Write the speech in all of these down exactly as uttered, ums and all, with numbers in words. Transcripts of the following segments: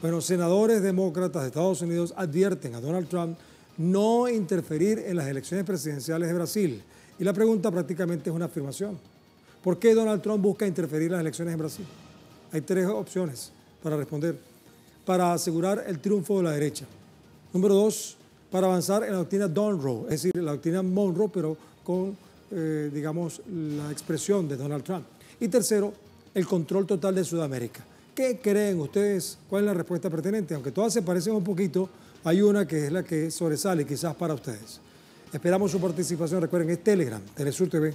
Bueno, senadores demócratas de Estados Unidos advierten a Donald Trump no interferir en las elecciones presidenciales de Brasil. Y la pregunta prácticamente es una afirmación. ¿Por qué Donald Trump busca interferir en las elecciones en Brasil? Hay tres opciones para responder. Para asegurar el triunfo de la derecha. Número dos, para avanzar en la doctrina Monroe, es decir, la doctrina Monroe, pero con, eh, digamos, la expresión de Donald Trump. Y tercero, el control total de Sudamérica. ¿Qué creen ustedes? ¿Cuál es la respuesta pertinente? Aunque todas se parecen un poquito, hay una que es la que sobresale quizás para ustedes. Esperamos su participación. Recuerden, es Telegram, Telesur T V.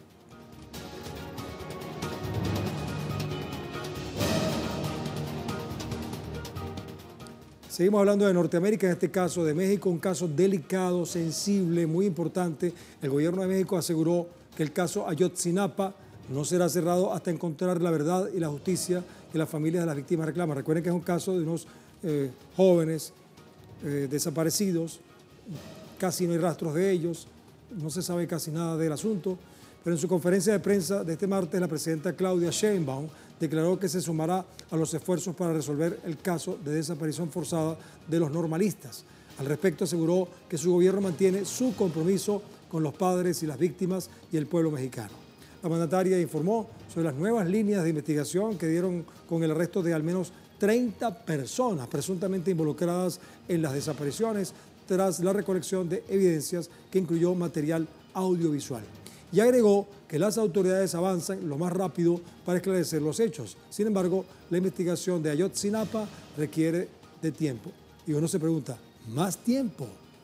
Seguimos hablando de Norteamérica, en este caso de México, un caso delicado, sensible, muy importante. El gobierno de México aseguró que el caso Ayotzinapa no será cerrado hasta encontrar la verdad y la justicia que las familias de las víctimas reclaman. Recuerden que es un caso de unos eh, jóvenes eh, desaparecidos, casi no hay rastros de ellos, no se sabe casi nada del asunto, pero en su conferencia de prensa de este martes, la presidenta Claudia Sheinbaum declaró que se sumará a los esfuerzos para resolver el caso de desaparición forzada de los normalistas. Al respecto aseguró que su gobierno mantiene su compromiso con los padres y las víctimas y el pueblo mexicano. La mandataria informó sobre las nuevas líneas de investigación que dieron con el arresto de al menos treinta personas presuntamente involucradas en las desapariciones tras la recolección de evidencias que incluyó material audiovisual. Y agregó que las autoridades avanzan lo más rápido para esclarecer los hechos. Sin embargo, la investigación de Ayotzinapa requiere de tiempo. Y uno se pregunta, ¿más tiempo?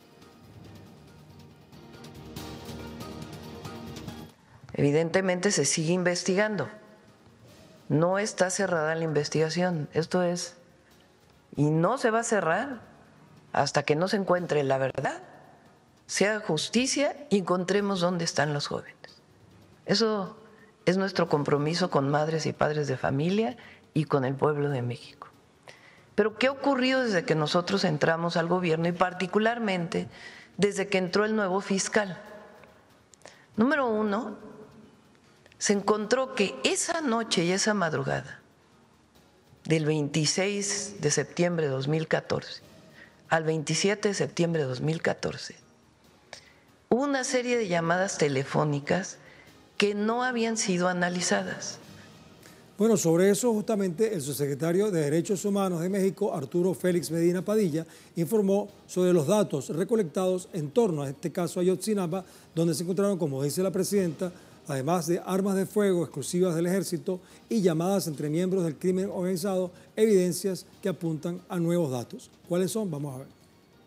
Evidentemente se sigue investigando. No está cerrada la investigación. Esto es, y no se va a cerrar hasta que no se encuentre la verdad, sea justicia y encontremos dónde están los jóvenes. Eso es nuestro compromiso con madres y padres de familia y con el pueblo de México. Pero ¿qué ha ocurrido desde que nosotros entramos al gobierno y particularmente desde que entró el nuevo fiscal? Número uno, se encontró que esa noche y esa madrugada del veintiséis de septiembre de dos mil catorce al veintisiete de septiembre de dos mil catorce hubo una serie de llamadas telefónicas que no habían sido analizadas. Bueno, sobre eso justamente el subsecretario de Derechos Humanos de México, Arturo Félix Medina Padilla, informó sobre los datos recolectados en torno a este caso Ayotzinapa, donde se encontraron, como dice la presidenta, además de armas de fuego exclusivas del ejército y llamadas entre miembros del crimen organizado, evidencias que apuntan a nuevos datos. ¿Cuáles son? Vamos a ver.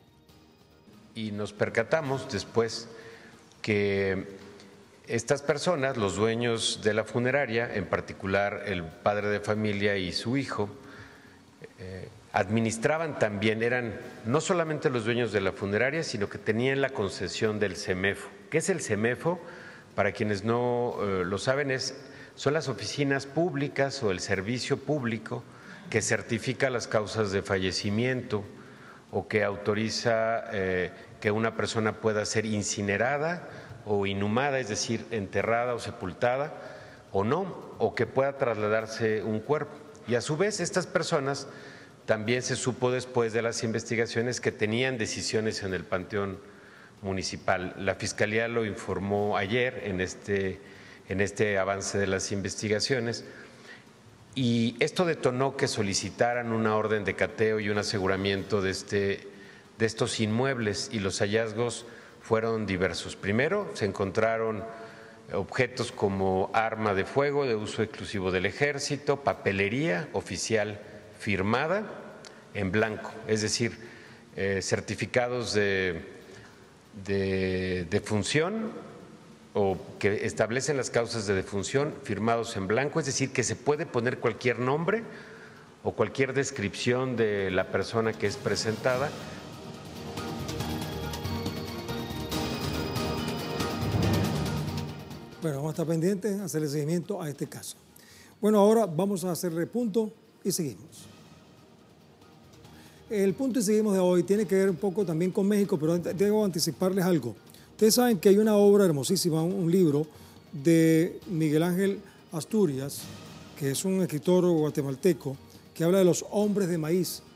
Y nos percatamos después que estas personas, los dueños de la funeraria, en particular el padre de familia y su hijo, eh, administraban también, eran no solamente los dueños de la funeraria, sino que tenían la concesión del CEMEFO. ¿Qué es el CEMEFO? Para quienes no eh, lo saben, es, son las oficinas públicas o el servicio público que certifica las causas de fallecimiento o que autoriza eh, que una persona pueda ser incinerada o inhumada, es decir, enterrada o sepultada o no, o que pueda trasladarse un cuerpo. Y a su vez estas personas también se supo después de las investigaciones que tenían decisiones en el Panteón Municipal. La Fiscalía lo informó ayer en este, en este avance de las investigaciones y esto detonó que solicitaran una orden de cateo y un aseguramiento de, este, de estos inmuebles y los hallazgos fueron diversos. Primero, se encontraron objetos como arma de fuego de uso exclusivo del ejército, papelería oficial firmada en blanco, es decir, eh, certificados de, de defunción o que establecen las causas de defunción firmados en blanco, es decir, que se puede poner cualquier nombre o cualquier descripción de la persona que es presentada. Bueno, vamos a estar pendientes, a hacerle seguimiento a este caso. Bueno, ahora vamos a hacerle punto y seguimos. El punto y seguimos de hoy tiene que ver un poco también con México, pero debo anticiparles algo. Ustedes saben que hay una obra hermosísima, un libro de Miguel Ángel Asturias, que es un escritor guatemalteco, que habla de los hombres de maíz.